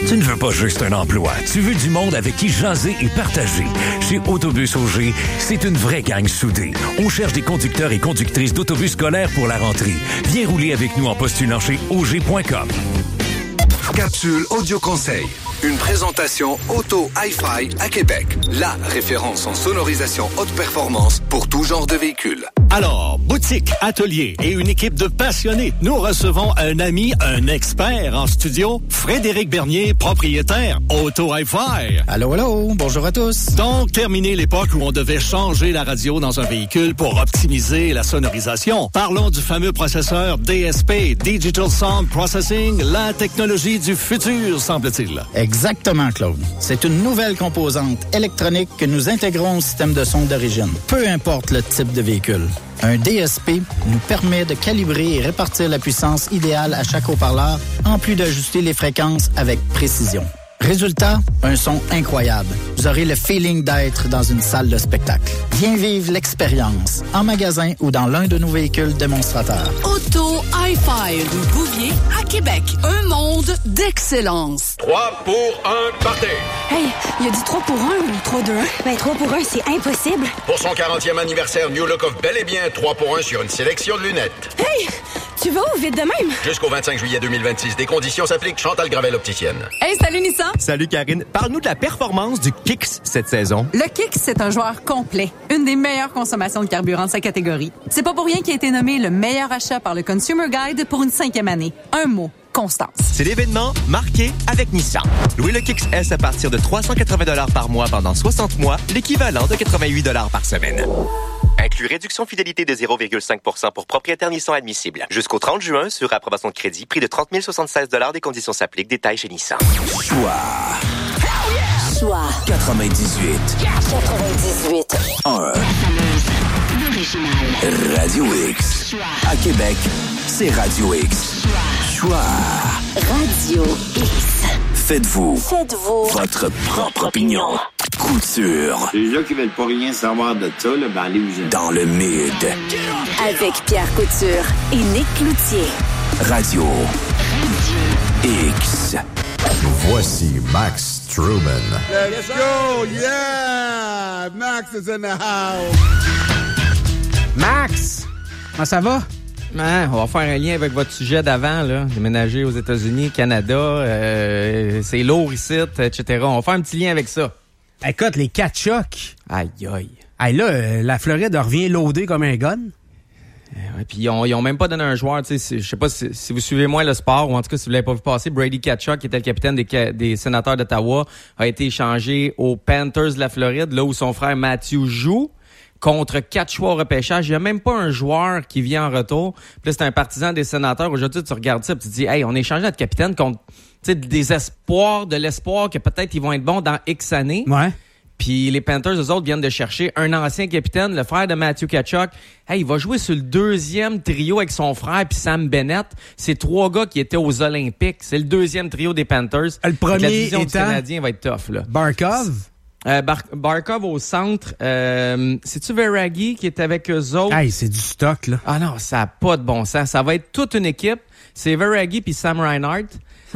Tu ne veux pas juste un emploi, tu veux du monde avec qui jaser et partager. Chez Autobus Auger, c'est une vraie gang soudée. On cherche des conducteurs et conductrices d'autobus scolaires pour la rentrée. Viens rouler avec nous en postulant chez auger.com. Capsule Audio Conseil. Une présentation Auto Hi-Fi à Québec. La référence en sonorisation haute performance pour tout genre de véhicule. Alors, boutique, atelier et une équipe de passionnés. Nous recevons un ami, un expert en studio, Frédéric Bernier, propriétaire Auto Hi-Fi. Allô, allô, bonjour à tous. Donc, terminé l'époque où on devait changer la radio dans un véhicule pour optimiser la sonorisation. Parlons du fameux processeur DSP, Digital Sound Processing, la technologie du futur, semble-t-il. Exactement, Claude. C'est une nouvelle composante électronique que nous intégrons au système de son d'origine, peu importe le type de véhicule. Un DSP nous permet de calibrer et répartir la puissance idéale à chaque haut-parleur, en plus d'ajuster les fréquences avec précision. Résultat, un son incroyable. Vous aurez le feeling d'être dans une salle de spectacle. Viens vivre l'expérience en magasin ou dans l'un de nos véhicules démonstrateurs. Auto Hi-Fi, rue Bouvier, à Québec. Un monde d'excellence. 3 pour 1, partez! Hey, il a dit 3 pour 1 ou 3 2 1? Ben 3 pour 1, c'est impossible. Pour son 40e anniversaire, New Look offre bel et bien 3 pour 1 sur une sélection de lunettes. Hey, tu vas où vite de même? Jusqu'au 25 juillet 2026, des conditions s'appliquent. Chantal Gravel, opticienne. Hey, salut Nissan! Salut Karine. Parle-nous de la performance du Kicks cette saison. Le Kicks, c'est un joueur complet. Une des meilleures consommations de carburant de sa catégorie. C'est pas pour rien qu'il a été nommé le meilleur achat par le Consumer Guide pour une 5e année. Un mot. Constance. C'est l'événement marqué avec Nissan. Louez le Kicks S à partir de 380 $ par mois pendant 60 mois, l'équivalent de 88 $ par semaine. Inclut réduction fidélité de 0,5% pour propriétaire Nissan admissible. Jusqu'au 30 juin, sur approbation de crédit, prix de 30 076 $. Des conditions s'appliquent. Détails chez Nissan. Choix 98. 1. Radio X. À Québec, c'est Radio X. Choix. Radio X. Faites-vous votre propre opinion. Couture. Les gens qui veulent pas rien savoir de ça, là, ben allez-vous. Dans le mid. Avec Pierre Couture et Nick Cloutier. Radio X. Voici Max Truman. Let's go! Yeah! Max is in the house. Max! Comment ça va? On va faire un lien avec votre sujet d'avant, là. Déménager aux États-Unis, Canada, c'est lourd ici, etc. On va faire un petit lien avec ça. Écoute, les 4 chocs. Aïe, aïe. Hey, là, la Floride revient loadée comme un gun. Ouais, puis ils ont même pas donné un joueur, tu sais, je sais pas si vous suivez moins le sport, ou en tout cas si vous l'avez pas vu passer, Brady Tkachuk, qui était le capitaine des Sénateurs d'Ottawa, a été échangé aux Panthers de la Floride, là où son frère Matthew joue, contre 4 choix au repêchage. Il n'y a même pas un joueur qui vient en retour. Puis là, c'est un partisan des Sénateurs. Aujourd'hui, tu regardes ça et tu te dis, hey, on a échangé notre capitaine contre des espoirs, de l'espoir que peut-être ils vont être bons dans X années. Ouais. Puis les Panthers, eux autres, viennent de chercher un ancien capitaine, le frère de Matthew Tkachuk. Hey, il va jouer sur le 2e trio avec son frère puis Sam Bennett. C'est 3 gars qui étaient aux Olympiques. C'est le 2e trio des Panthers. Le premier la division étant du Canadien va être tough, là. Barkov? Barkov au centre. C'est-tu Verhaeghe qui est avec eux autres? Hey, c'est du stock, là. Ah non, ça n'a pas de bon sens. Ça va être toute une équipe. C'est Verhaeghe puis Sam Reinhart.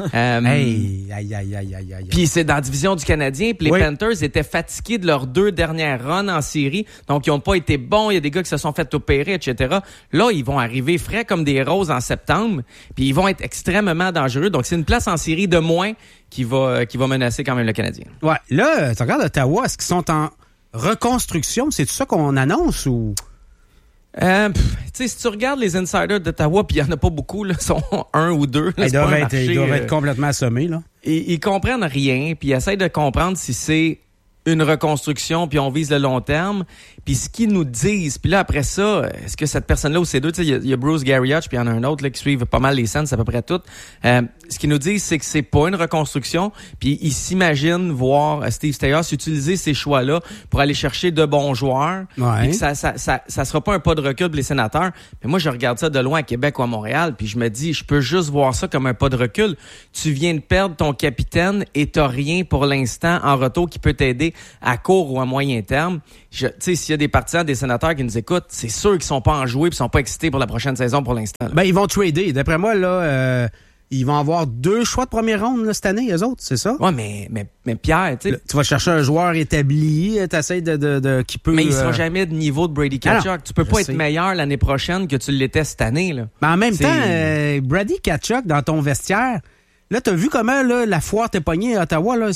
Aïe. Puis c'est dans la division du Canadien. Puis les Panthers étaient fatigués de leurs 2 dernières runs en série. Donc, ils n'ont pas été bons. Il y a des gars qui se sont fait opérer, etc. Là, ils vont arriver frais comme des roses en septembre. Puis ils vont être extrêmement dangereux. Donc, c'est une place en série de moins qui va menacer quand même le Canadien. Ouais. Là, tu regardes Ottawa. Est-ce qu'ils sont en reconstruction? C'est tout ça qu'on annonce ou... Tu sais, si tu regardes les insiders d'Ottawa, puis il n'y en a pas beaucoup, là, sont 1 ou 2. Là, ils doivent être complètement assommés, là. Ils comprennent rien, puis ils essayent de comprendre si c'est une reconstruction, puis on vise le long terme. Puis ce qu'ils nous disent, puis là, après ça, est-ce que cette personne-là ou ces deux, tu sais, il y a Bruce Garrioch, puis il y en a un autre là, qui suivent pas mal les scènes, c'est à peu près tout. Ce qu'ils nous disent, c'est que c'est pas une reconstruction, puis ils s'imaginent voir Steve Staios utiliser ces choix-là pour aller chercher de bons joueurs, et que ça sera pas un pas de recul pour les Sénateurs. Mais moi, je regarde ça de loin à Québec ou à Montréal, puis je me dis, je peux juste voir ça comme un pas de recul. Tu viens de perdre ton capitaine et t'as rien pour l'instant en retour qui peut t'aider à court ou à moyen terme. Tu sais, s'il y a des partisans des Sénateurs qui nous écoutent, c'est sûr qu'ils sont pas enjoués et sont pas excités pour la prochaine saison pour l'instant. Ben, ils vont trader. D'après moi, là, ils vont avoir 2 choix de première ronde là, cette année, eux autres, c'est ça? Ouais, mais Pierre, tu sais... Tu vas chercher un joueur établi, t'essayes de qui peut... Mais il sera jamais de niveau de Brady Tkachuk. Alors, tu peux pas être meilleur l'année prochaine que tu l'étais cette année, là. Mais en même temps, Brady Tkachuk, dans ton vestiaire... Là, t'as vu comment là, la foire t'est pognée à Ottawa, là,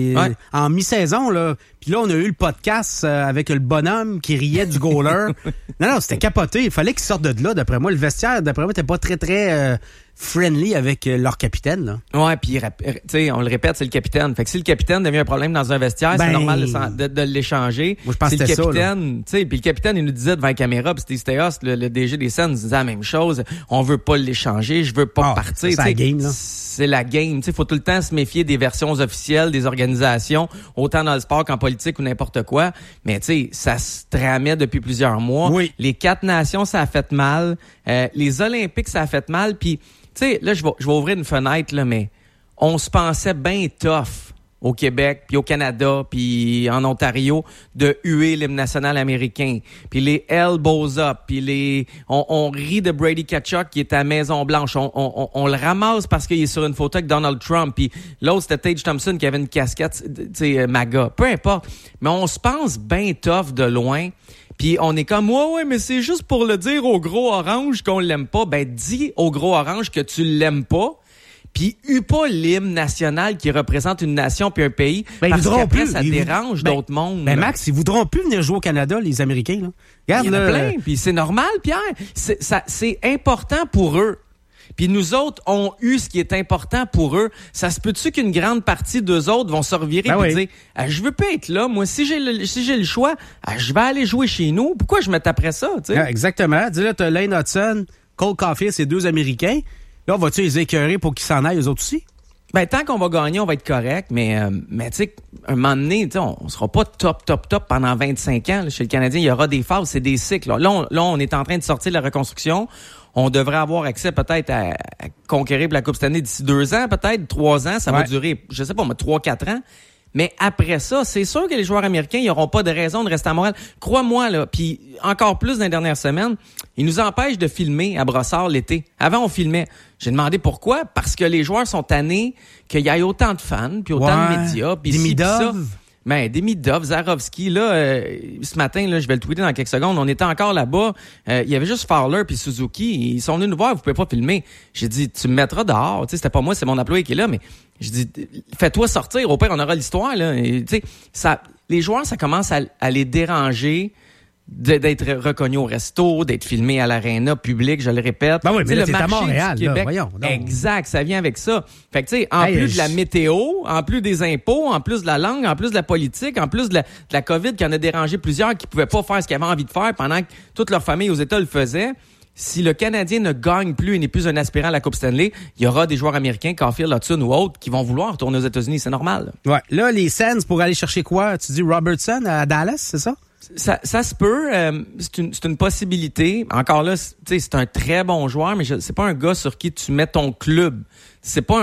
en mi-saison, là. Puis là, on a eu le podcast avec le bonhomme qui riait du goaler. Non, c'était capoté. Il fallait qu'ils sortent de là, d'après moi. Le vestiaire, d'après moi, t'es pas très, très friendly avec leur capitaine, là. Ouais, puis tu sais, on le répète, c'est le capitaine. Fait que si le capitaine devient un problème dans un vestiaire, c'est normal de l'échanger. Moi, je pense que c'était le capitaine, tu sais, puis le capitaine, il nous disait devant la caméra, puis Steve Staios, le DG des Sens, nous disait la même chose. On veut pas l'échanger, je veux pas partir. C'est la game, là. C'est la game. Il faut tout le temps se méfier des versions officielles des organisations, autant dans le sport qu'en politique ou n'importe quoi. Mais tu sais, ça se tramait depuis plusieurs mois. Oui. Les 4 nations, ça a fait mal. Les Olympiques, ça a fait mal. Puis, tu sais, là, je vais ouvrir une fenêtre, là, mais on se pensait bien tough au Québec, puis au Canada, puis en Ontario, de huer l'hymne national américain, puis les elbows up, puis on rit de Brady Tkachuk qui est à Maison-Blanche, on le ramasse parce qu'il est sur une photo avec Donald Trump, puis l'autre c'était Tage Thompson qui avait une casquette, tu sais, MAGA, peu importe, mais on se pense bien tough de loin. Puis on est comme, ouais, mais c'est juste pour le dire au gros orange qu'on l'aime pas. Ben, dis au gros orange que tu l'aimes pas. Puis eut pas l'hymne national qui représente une nation puis un pays. Ben, parce qu'après, plus. ça dérange d'autres mondes. Ben, Max, ils voudront plus venir jouer au Canada, les Américains, là. Regarde, il y en a plein, puis c'est normal, Pierre. C'est important pour eux. Puis nous autres ont eu ce qui est important pour eux. Ça se peut-tu qu'une grande partie d'eux autres vont se revirer et dire je veux pas être là. Moi, si j'ai le choix, je vais aller jouer chez nous. Pourquoi je me taperais ça, tu sais? Exactement. Dis là, t'as Lane Hudson, Cole Caulfield, ces 2 Américains. Là, vas-tu les écœurer pour qu'ils s'en aillent eux autres aussi? Ben, tant qu'on va gagner, on va être correct, mais tu sais, un moment donné, on sera pas top pendant 25 ans. Là, chez le Canadien, il y aura des phases, c'est des cycles. Là, on est en train de sortir de la reconstruction. On devrait avoir accès peut-être à conquérir la Coupe Stanley d'ici 2 ans, peut-être 3 ans. Ça va durer, je sais pas, 3-4 ans. Mais après ça, c'est sûr que les joueurs américains, ils n'auront pas de raison de rester à Montréal. Crois-moi, là. Puis encore plus dans les dernières semaines, ils nous empêchent de filmer à Brossard l'été. Avant, on filmait. J'ai demandé pourquoi. Parce que les joueurs sont tannés qu'il y ait autant de fans, puis autant de médias, puis ci, puis ça. Ben, Demidov, Zarovski, là, ce matin, là, je vais le tweeter dans quelques secondes, on était encore là-bas, il y avait juste Fowler puis Suzuki, ils sont venus nous voir, vous pouvez pas filmer. J'ai dit, tu me mettras dehors, tu sais, c'était pas moi, c'est mon employé qui est là, mais j'ai dit, fais-toi sortir, au pire, on aura l'histoire, là, tu sais, ça, les joueurs, ça commence à les déranger, d'être reconnu au resto, d'être filmé à l'aréna public, je le répète. Ben oui, mais là, le t'es à marché Montréal, du Québec, là, voyons. Donc. Exact, ça vient avec ça. Fait que tu sais, en plus de la météo, en plus des impôts, en plus de la langue, en plus de la politique, en plus de la COVID qui en a dérangé plusieurs qui pouvaient pas faire ce qu'ils avaient envie de faire pendant que toute leur famille aux États le faisait. Si le Canadien ne gagne plus et n'est plus un aspirant à la Coupe Stanley, il y aura des joueurs américains, Caulfield, Hudson ou autres, qui vont vouloir retourner aux États-Unis. C'est normal. Ouais. Là, les Sens pour aller chercher quoi? Tu dis Robertson à Dallas, c'est ça? Ça se peut, c'est une possibilité. Encore là, tu sais, c'est un très bon joueur, mais c'est pas un gars sur qui tu mets ton club. C'est pas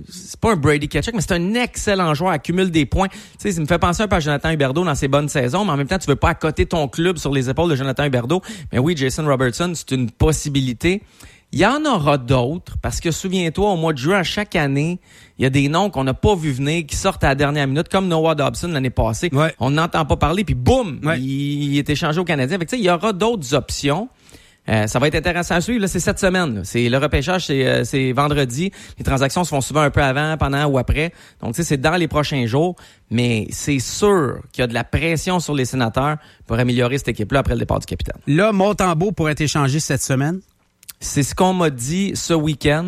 un Brady Tkachuk, mais c'est un excellent joueur, accumule des points. Tu sais, ça me fait penser un peu à Jonathan Huberdeau dans ses bonnes saisons, mais en même temps, tu veux pas accoter ton club sur les épaules de Jonathan Huberdeau. Mais oui, Jason Robertson, c'est une possibilité. Il y en aura d'autres, parce que souviens-toi, au mois de juin, à chaque année, il y a des noms qu'on n'a pas vu venir, qui sortent à la dernière minute, comme Noah Dobson l'année passée. Ouais. On n'entend pas parler, puis boum, il est échangé au Canadien. Fait que, tu sais, il y aura d'autres options. Ça va être intéressant à suivre. Là, c'est cette semaine. Là. C'est le repêchage, c'est vendredi. Les transactions se font souvent un peu avant, pendant ou après. Donc, tu sais, c'est dans les prochains jours. Mais c'est sûr qu'il y a de la pression sur les Sénateurs pour améliorer cette équipe-là après le départ du capitaine. Là, Montembeault pourrait être échangé cette semaine. C'est ce qu'on m'a dit ce week-end.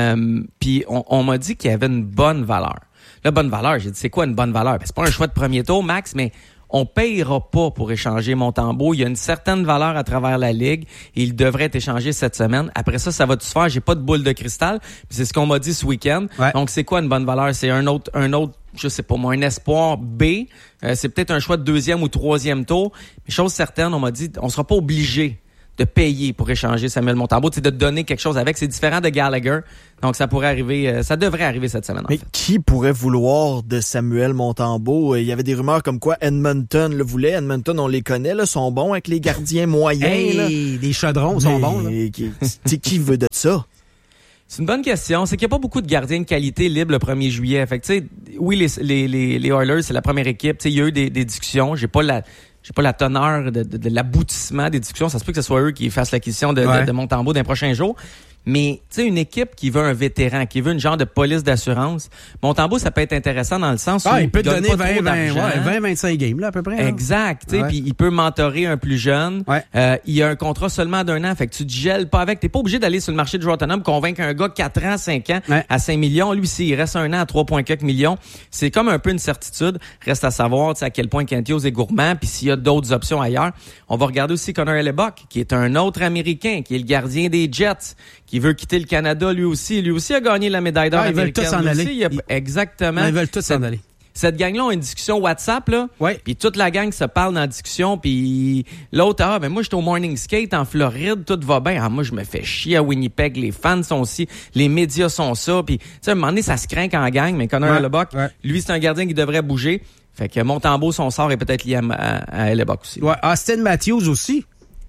Puis on m'a dit qu'il y avait une bonne valeur. La bonne valeur, j'ai dit, c'est quoi une bonne valeur? Ben, c'est pas un choix de premier tour, Max, mais on payera pas pour échanger Montembeault. Il y a une certaine valeur à travers la Ligue et il devrait être échangé cette semaine. Après ça, ça va tout se faire. J'ai pas de boule de cristal. C'est ce qu'on m'a dit ce week-end. Ouais. Donc, c'est quoi une bonne valeur? C'est un autre, je sais pas moi, un espoir B. C'est peut-être un choix de 2e ou 3e tour. Mais chose certaine, on m'a dit, on sera pas obligé de payer pour échanger Samuel Montembeault, c'est de donner quelque chose avec. C'est différent de Gallagher. Donc, ça pourrait arriver, ça devrait arriver cette semaine. Mais qui pourrait vouloir de Samuel Montembeault? Il y avait des rumeurs comme quoi Edmonton le voulait. Edmonton, on les connaît, là, sont bons avec les gardiens moyens. Hey, les chaudrons sont bons. Là. Qui veut de ça? C'est une bonne question. C'est qu'il n'y a pas beaucoup de gardiens de qualité libres le 1er juillet. Fait que, tu sais, oui, les Oilers, c'est la première équipe. Tu sais, il y a eu des discussions. J'ai pas la teneur de l'aboutissement des discussions. Ça se peut que ce soit eux qui fassent l'acquisition de Montembeault dans les prochains jours. Mais, tu sais, une équipe qui veut un vétéran, qui veut une genre de police d'assurance, Montembeault, ça peut être intéressant dans le sens où il peut te donner 20-25 games, là, à peu près. Exact. Tu sais, puis il peut mentorer un plus jeune. Il a un contrat seulement d'1 an. Fait que tu te gèles pas avec. T'es pas obligé d'aller sur le marché de joueurs autonomes, convaincre un gars 4 ans, 5 ans à 5 millions. Lui, s'il reste 1 an à 3,4 millions, c'est comme un peu une certitude. Reste à savoir, tu sais, à quel point Kent Hughes est gourmand, puis s'il y a d'autres options ailleurs. On va regarder aussi Connor Hellebuyck, qui est un autre Américain, qui est le gardien des Jets, qui veut quitter le Canada lui aussi. Lui aussi a gagné la médaille d'or américaine. Ils veulent tous s'en aller. Exactement. Ils veulent tous s'en aller. Cette gang-là a une discussion WhatsApp, là. Puis toute la gang se parle dans la discussion. Puis l'autre, moi, j'étais au Morning Skate en Floride, tout va bien. Moi, je me fais chier à Winnipeg. Les fans sont aussi, les médias sont ça. Puis, tu sais, à un moment donné, ça se craint en gang. Mais Connor Hellebuyck, lui, c'est un gardien qui devrait bouger. Fait que Montembeault, son sort est peut-être lié à Hellebuyck aussi. Ouais, Austin Matthews aussi.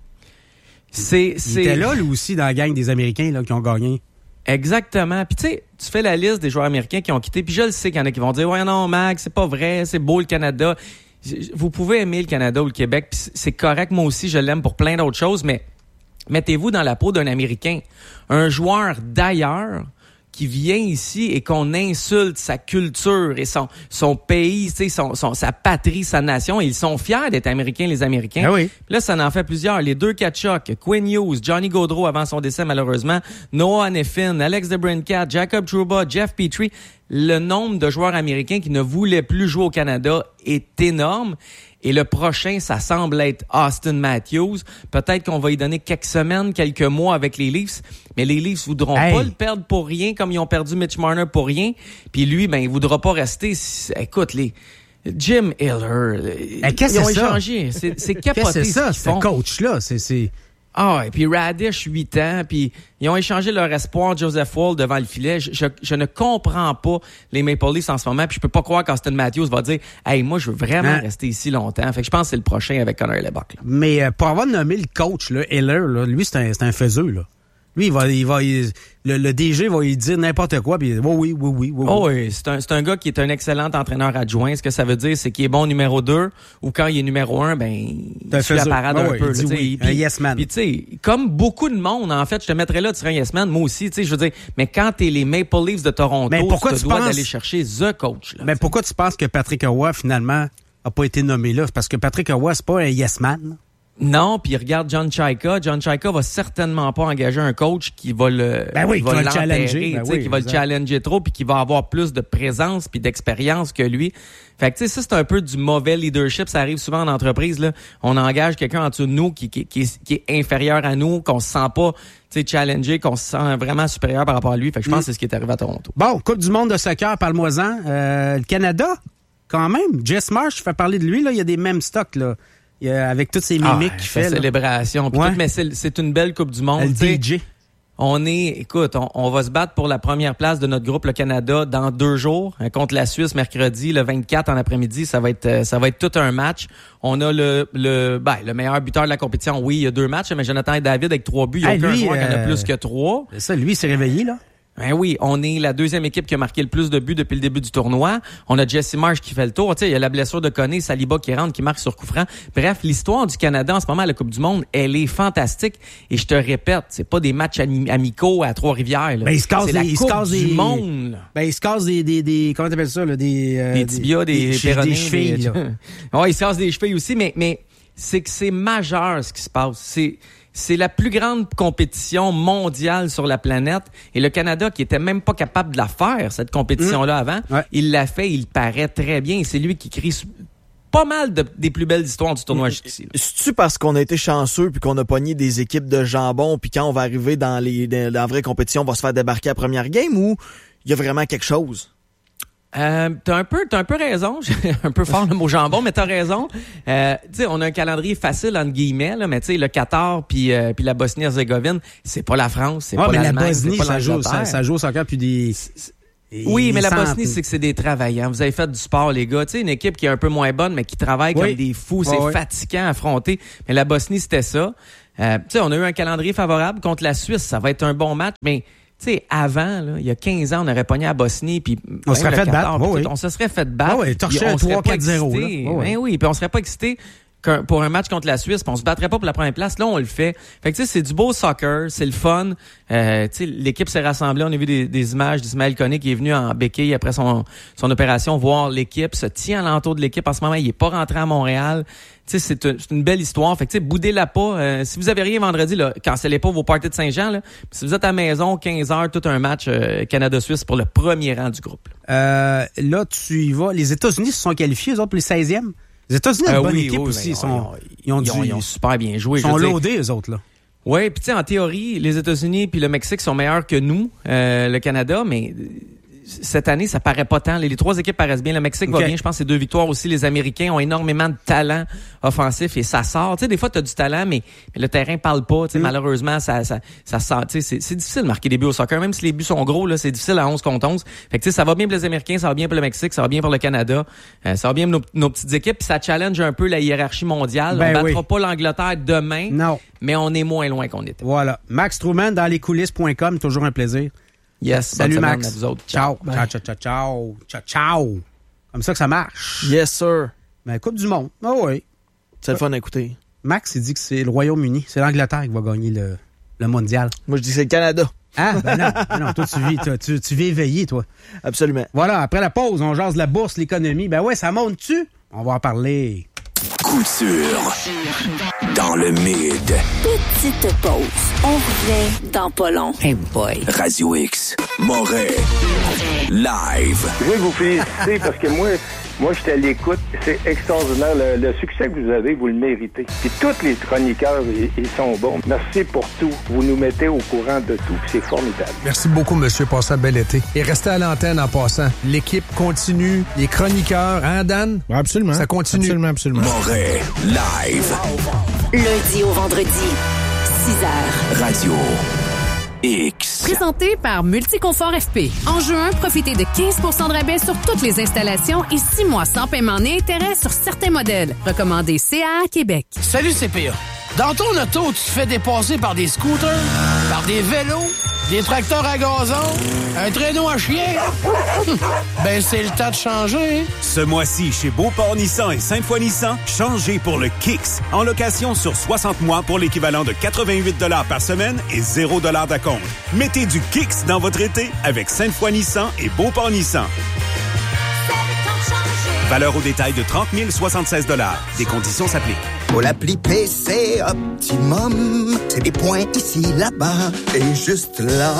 Il était là, lui aussi, dans la gang des Américains là, qui ont gagné. Exactement. Puis tu sais, tu fais la liste des joueurs américains qui ont quitté. Puis je le sais qu'il y en a qui vont dire « Ouais, non, Max, c'est pas vrai, c'est beau le Canada. » Vous pouvez aimer le Canada ou le Québec, puis c'est correct. Moi aussi, je l'aime pour plein d'autres choses, mais mettez-vous dans la peau d'un Américain. Un joueur d'ailleurs qui vient ici et qu'on insulte sa culture et son pays, tu sais, sa patrie, sa nation. Ils sont fiers d'être Américains, les Américains. Ah oui. Puis là, ça en fait plusieurs. Les deux Tkachuk, Quinn Hughes, Johnny Gaudreau avant son décès malheureusement, Noah Hanifin, Alex DeBrincat, Jacob Trouba, Jeff Petrie. Le nombre de joueurs américains qui ne voulaient plus jouer au Canada est énorme. Et le prochain, ça semble être Austin Matthews. Peut-être qu'on va y donner quelques semaines, quelques mois avec les Leafs. Mais les Leafs voudront pas le perdre pour rien, comme ils ont perdu Mitch Marner pour rien. Puis lui, il voudra pas rester. Écoute, Jim Hiller, qu'est-ce ils ont que c'est échangé. C'est capoté. Qu'est-ce que c'est ça, ce coach-là? Et puis Radish, 8 ans, puis ils ont échangé leur espoir, Joseph Woll, devant le filet. Je ne comprends pas les Maple Leafs en ce moment, puis je peux pas croire qu'Austin Matthews va dire « Hey, moi, je veux vraiment rester ici longtemps. » Fait que je pense que c'est le prochain avec Connor Hellebuyck. Mais pour avoir nommé le coach, là, Hiller, là, lui, c'est un faiseux, là. Lui, le DG va lui dire n'importe quoi, puis oui. C'est un gars qui est un excellent entraîneur adjoint. Ce que ça veut dire, c'est qu'il est bon numéro 2, ou quand il est numéro 1, il suit la parade un peu. Un yes man. Puis tu sais, comme beaucoup de monde, en fait, je te mettrais là, tu serais un yes man, moi aussi, tu sais, je veux dire, mais quand t'es les Maple Leafs de Toronto, tu dois d'aller chercher the coach. Là, mais pourquoi tu penses que Patrick Roy, finalement, a pas été nommé là? C'est parce que Patrick Roy, c'est pas un yes man. Non, puis regarde John Chayka. John Chayka va certainement pas engager un coach qui va le challenger, qui va le challenger trop, puis qui va avoir plus de présence puis d'expérience que lui. Fait que tu sais, ça c'est un peu du mauvais leadership. Ça arrive souvent en entreprise là. On engage quelqu'un en dessous de nous qui est inférieur à nous, qu'on se sent pas, tu sais, challengé, qu'on se sent vraiment supérieur par rapport à lui. Fait que je pense que c'est ce qui est arrivé à Toronto. Bon, Coupe du monde de soccer, parle-moi-en. Le Canada, quand même. Jess Marsh fait parler de lui là. Il y a des mêmes stocks là. Avec toutes ces mimiques qu'il fait. Célébration. Mais c'est une belle Coupe du monde. Le DJ. On va se battre pour la première place de notre groupe, le Canada, dans 2 jours, contre la Suisse mercredi, le 24 en après-midi. Ça va être tout un match. On a le meilleur buteur de la compétition. Oui, il y a 2 matchs, mais Jonathan et David avec 3 buts. Il y a aucun joueur qui en a plus que 3. Ça, lui, il s'est réveillé, là. Ben oui, on est la 2e équipe qui a marqué le plus de buts depuis le début du tournoi. On a Jesse Marsh qui fait le tour. Tu sais, il y a la blessure de Koné, Saliba qui rentre, qui marque sur coup franc. Bref, l'histoire du Canada en ce moment à la Coupe du Monde, elle est fantastique. Et je te répète, c'est pas des matchs amicaux à Trois-Rivières. Là. Ben, il se casse du monde. Ben, il se casse des comment t'appelles ça, là, des tibias, des péronés, des chevilles. Ouais, il se casse des chevilles aussi, mais c'est que c'est majeur ce qui se passe. C'est la plus grande compétition mondiale sur la planète. Et le Canada, qui était même pas capable de la faire, cette compétition-là avant, il l'a fait, il paraît très bien. Et c'est lui qui crie pas mal des plus belles histoires du tournoi jusqu'ici. C'est-tu parce qu'on a été chanceux puis qu'on a pogné des équipes de jambon puis quand on va arriver dans la vraie compétition, on va se faire débarquer à la première game ou il y a vraiment quelque chose? T'as un peu raison. J'ai un peu fort le mot jambon, mais t'as raison. Tu sais, on a un calendrier facile entre guillemets là, mais tu sais le Qatar puis la Bosnie-Herzégovine, c'est pas la France, c'est pas l'Allemagne, la Bosnie, c'est pas l'Angleterre. ça joue au soccer puis des Oui, mais la Bosnie, c'est que c'est des travaillants. Vous avez fait du sport, les gars. Tu sais, une équipe qui est un peu moins bonne, mais qui travaille comme des fous. C'est fatigant à affronter. Mais la Bosnie, c'était ça. Tu sais, on a eu un calendrier favorable contre la Suisse. Ça va être un bon match, mais sais, avant, là, il y a 15 ans, on aurait pogné à Bosnie, puis on serait fait battre. On se serait fait battre. Oui, torché un 3-4-0. Ben oui, puis on serait pas excité pour un match contre la Suisse, puis on se battrait pas pour la première place. Là, on le fait. Fait que tu sais, c'est du beau soccer, c'est le fun. Tu sais, l'équipe s'est rassemblée. On a vu des images d'Ismaël Koné qui est venu en béquille après son opération voir l'équipe, se tient alentour de l'équipe. En ce moment, il est pas rentré à Montréal. Tu sais, c'est une belle histoire. Fait que tu sais, boudez-la pas. Si vous avez rien vendredi, là, cancellez pas vos parties de Saint-Jean. Là. Si vous êtes à la maison, 15h, tout un match Canada-Suisse pour le premier rang du groupe. Là, tu y vas. Les États-Unis se sont qualifiés, eux autres, pour les 16e. Les États-Unis ont une bonne équipe aussi. Ils ont super bien joué. Ils sont loadés, eux autres, là. Oui, puis tu sais, en théorie, les États-Unis puis le Mexique sont meilleurs que nous, le Canada, mais cette année, ça paraît pas tant. Les 3 équipes paraissent bien. Le Mexique va bien. Je pense que c'est 2 victoires aussi. Les Américains ont énormément de talent offensif et ça sort. Tu sais, des fois, tu as du talent, mais le terrain parle pas. Tu sais, malheureusement, ça sort. Tu sais, c'est difficile de marquer des buts au soccer. Même si les buts sont gros, là, c'est difficile à 11 contre 11. Fait que tu sais, ça va bien pour les Américains, ça va bien pour le Mexique, ça va bien pour le Canada. Ça va bien pour nos petites équipes. Puis ça challenge un peu la hiérarchie mondiale. On battra pas l'Angleterre demain. Non. Mais on est moins loin qu'on était. Voilà. Max Truman dans lescoulisses.com. Toujours un plaisir. Yes. Salut Max. À vous autres. Ciao. Ciao. Comme ça que ça marche. Yes, sir. Ben, Coupe du Monde. Ah oui. C'est le fun à écouter. Max, il dit que c'est le Royaume-Uni. C'est l'Angleterre qui va gagner le mondial. Moi, je dis que c'est le Canada. Ah, ben non. Toi, tu vis éveillé, toi. Absolument. Voilà, après la pause, on jase la bourse, l'économie. Ben ouais, ça monte-tu? On va en parler. Couture. Dans le mid. Petite pause. On revient dans pas long. Hey boy. Radio X. Montréal. Live. Je veux vous féliciter parce que moi, j'étais à l'écoute. C'est extraordinaire. Le succès que vous avez, vous le méritez. Puis tous les chroniqueurs, ils sont bons. Merci pour tout. Vous nous mettez au courant de tout. Puis c'est formidable. Merci beaucoup, monsieur. Passez un bel été. Et restez à l'antenne en passant. L'équipe continue. Les chroniqueurs, hein, Dan? Ouais, absolument. Ça continue. Absolument. Montréal. Live. Lundi au vendredi, 6h. Radio X. Présenté par Multiconfort FP. En juin, profitez de 15 % de rabais sur toutes les installations et 6 mois sans paiement ni intérêt sur certains modèles. Recommandé CA Québec. Salut CPA. Dans ton auto, tu te fais dépasser par des scooters, par des vélos, des tracteurs à gazon, un traîneau à chien. Ben, c'est le temps de changer. Ce mois-ci, chez Beauport Nissan et Sainte-Foy Nissan, changez pour le Kicks. En location sur 60 mois pour l'équivalent de 88 $ par semaine et 0 $ d'acompte. Mettez du Kicks dans votre été avec Sainte-Foy Nissan et Beauport Nissan. Valeur au détail de 30 076 $. Des conditions s'appliquent. Pour l'appli PC Optimum, c'est des points ici, là-bas et juste là.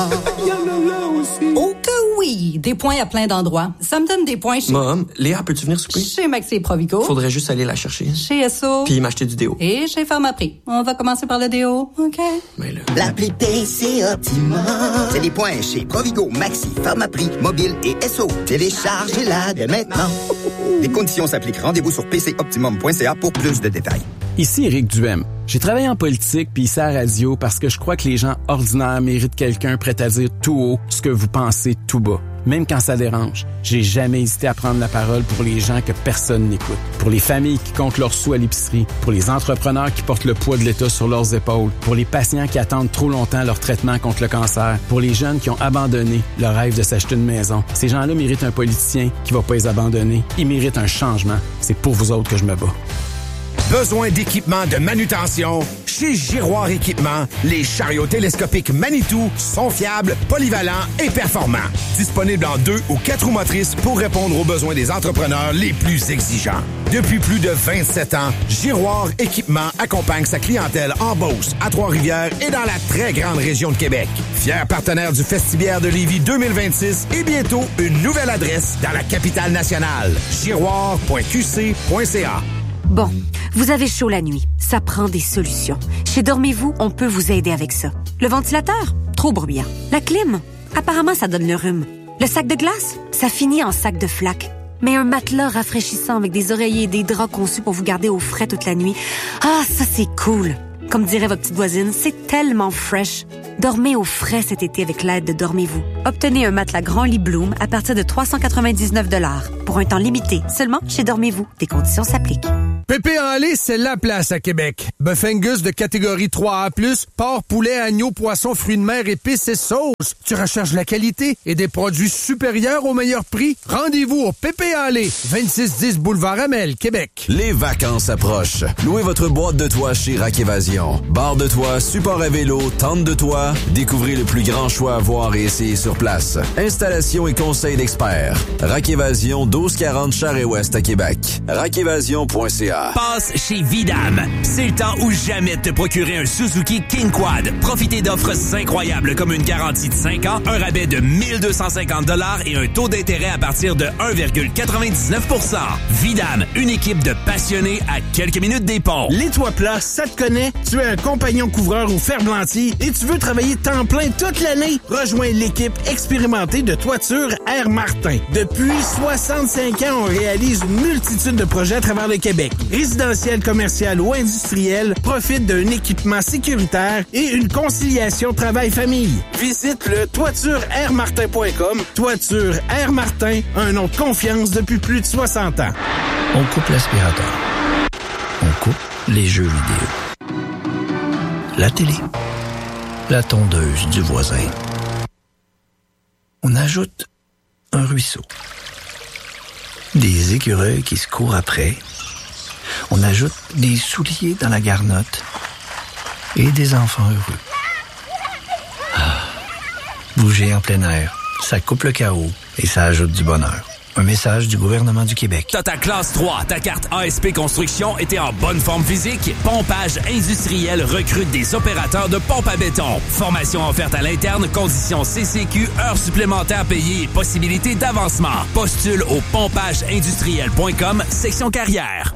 Oh que oui! Des points à plein d'endroits. Ça me donne des points chez... Mom, Léa, peux-tu venir souper? Chez Maxi Provigo. Faudrait juste aller la chercher. Chez Esso. Puis m'acheter du déo. Et chez Pharmaprix. On va commencer par le déo, OK? Mais là... L'appli PC Optimum, c'est des points chez Provigo, Maxi, Pharmaprix, Mobile et Esso. Téléchargez-la dès maintenant. Les conditions s'appliquent. Rendez-vous sur pcoptimum.ca pour plus de détails. Ici Éric Duhem. J'ai travaillé en politique puis ici à la radio parce que je crois que les gens ordinaires méritent quelqu'un prêt à dire tout haut ce que vous pensez tout bas. Même quand ça dérange, j'ai jamais hésité à prendre la parole pour les gens que personne n'écoute. Pour les familles qui comptent leurs sous à l'épicerie, pour les entrepreneurs qui portent le poids de l'État sur leurs épaules, pour les patients qui attendent trop longtemps leur traitement contre le cancer, pour les jeunes qui ont abandonné le rêve de s'acheter une maison. Ces gens-là méritent un politicien qui va pas les abandonner. Ils méritent un changement. C'est pour vous autres que je me bats. Besoin d'équipement de manutention? Chez Giroir Équipement, les chariots télescopiques Manitou sont fiables, polyvalents et performants. Disponibles en 2 ou 4 roues motrices pour répondre aux besoins des entrepreneurs les plus exigeants. Depuis plus de 27 ans, Giroir Équipement accompagne sa clientèle en Beauce, à Trois-Rivières et dans la très grande région de Québec. Fier partenaire du Festibiaire de Lévis 2026 et bientôt une nouvelle adresse dans la capitale nationale. Giroir.qc.ca. Bon, vous avez chaud la nuit. Ça prend des solutions. Chez Dormez-vous, on peut vous aider avec ça. Le ventilateur? Trop bruyant. La clim? Apparemment, ça donne le rhume. Le sac de glace? Ça finit en sac de flaque. Mais un matelas rafraîchissant avec des oreillers et des draps conçus pour vous garder au frais toute la nuit. Ah, ça, c'est cool. Comme dirait votre petite voisine, c'est tellement fresh. Dormez au frais cet été avec l'aide de Dormez-vous. Obtenez un matelas Grand Lit Bloom à partir de 399 $ pour un temps limité, seulement chez Dormez-vous. Des conditions s'appliquent. Pépé en lait, c'est la place à Québec. Bœuf Angus de catégorie 3A+, porc, poulet, agneau, poisson, fruits de mer, épices et sauces. Tu recherches la qualité et des produits supérieurs au meilleur prix? Rendez-vous au Pépé en lait, 2610 boulevard Amel, Québec. Les vacances approchent. Louez votre boîte de toit chez Rack Évasion. Barre de toit, support à vélo, tente de toit. Découvrez le plus grand choix à voir et essayer sur place. Installation et conseils d'experts. Rack Évasion, 1240 Charest-Ouest à Québec. RackEvasion.ca. Passe chez Vidam. C'est le temps ou jamais de te procurer un Suzuki King Quad. Profitez d'offres incroyables comme une garantie de 5 ans, un rabais de 1250 $ et un taux d'intérêt à partir de 1,99 %. Vidam, une équipe de passionnés à quelques minutes des ponts. Les toits plats, ça te connaît? Tu es un compagnon couvreur ou ferblantier et tu veux travailler temps plein toute l'année? Rejoins l'équipe expérimentée de toiture Air Martin. Depuis 65 ans, on réalise une multitude de projets à travers le Québec. Résidentiel, commercial ou industriel, profite d'un équipement sécuritaire et une conciliation travail-famille. Visite le toitureairmartin.com. Toiture Air Martin, un nom de confiance depuis plus de 60 ans. On coupe l'aspirateur. On coupe les jeux vidéo. La télé. La tondeuse du voisin. On ajoute un ruisseau. Des écureuils qui se courent après. On ajoute des souliers dans la garnotte. Et des enfants heureux. Ah. Bouger en plein air, ça coupe le chaos et ça ajoute du bonheur. Un message du gouvernement du Québec. T'as ta classe 3, ta carte ASP Construction et t'es en bonne forme physique? Pompage Industriel recrute des opérateurs de pompe à béton. Formation offerte à l'interne, conditions CCQ, heures supplémentaires payées et possibilités d'avancement. Postule au pompageindustriel.com, section carrière.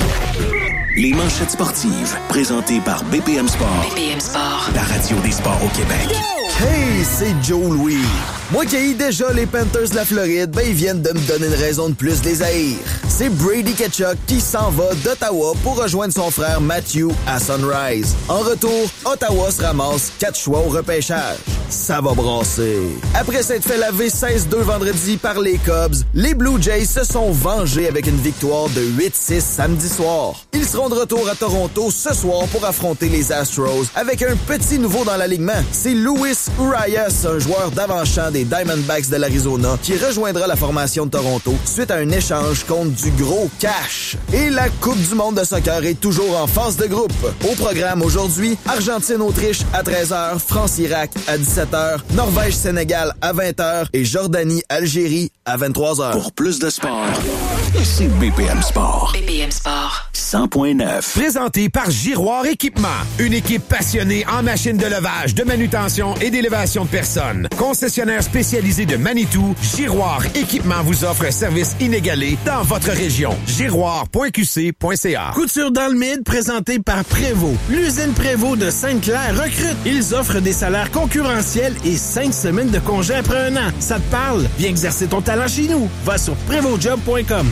Les manchettes sportives, présentées par BPM Sport. BPM Sport. La radio des sports au Québec. Hey, c'est Joe Louis. Moi qui haïs déjà les Panthers de la Floride, ben ils viennent de me donner une raison de plus de les haïr. C'est Brady Tkachuk qui s'en va d'Ottawa pour rejoindre son frère Matthew à Sunrise. En retour, Ottawa se ramasse 4 choix au repêchage. Ça va brasser. Après s'être fait laver 16-2 vendredi par les Cubs, les Blue Jays se sont vengés avec une victoire de 8-6 samedi soir. Ils seront de retour à Toronto ce soir pour affronter les Astros avec un petit nouveau dans l'alignement. C'est Louis Urias, un joueur d'avant-champ des Diamondbacks de l'Arizona, qui rejoindra la formation de Toronto suite à un échange contre du gros cash. Et la Coupe du monde de soccer est toujours en phase de groupe. Au programme aujourd'hui, Argentine-Autriche à 13h, France-Irak à 17h, Norvège-Sénégal à 20h et Jordanie-Algérie à 23h. Pour plus de sport, c'est BPM Sport. BPM Sport. 100.9. Présenté par Giroir Équipement. Une équipe passionnée en machines de levage, de manutention et d'élévation de personnes. Concessionnaire spécialisé de Manitou, Giroir Équipement vous offre un service inégalé dans votre région. Giroir.qc.ca. Couture dans le mid, présentée par Prévost. L'usine Prévost de Sainte-Claire recrute. Ils offrent des salaires concurrentiels et 5 semaines de congé après un an. Ça te parle? Viens exercer ton talent chez nous. Va sur prévostjob.com.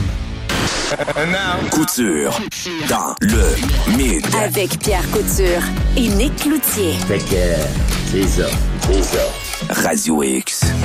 Couture dans le mid. Avec Pierre Couture et Nick Cloutier. Fait que c'est ça. Radio X.